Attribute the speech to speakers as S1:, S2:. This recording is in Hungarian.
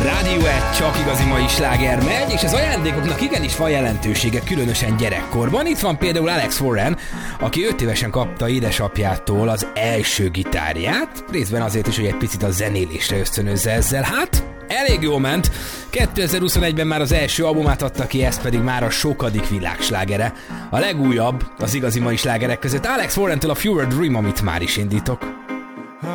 S1: Rádió 1, csak igazi mai sláger megy, és az ajándékoknak igenis van jelentősége, különösen gyerekkorban. Itt van például Alex Warren, aki 5 évesen kapta édesapjától az első gitárját, részben azért is, hogy egy picit a zenélésre ösztönözze ezzel. Hát, elég jól ment. 2021-ben már az első albumát adta ki, ez pedig már a sokadik világslágere. A legújabb az igazi mai slágerek között Alex Warrentől a Fever Dream, amit már is indítok.